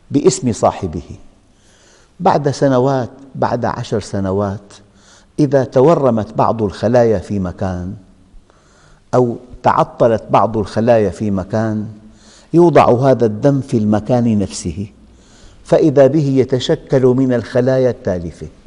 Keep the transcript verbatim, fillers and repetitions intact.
باسم صاحبه. بعد سنوات، بعد عشر سنوات، إذا تورمت بعض الخلايا في مكان أو تعطلت بعض الخلايا في مكان، يوضع هذا الدم في المكان نفسه، فإذا به يتشكل من الخلايا التالفة.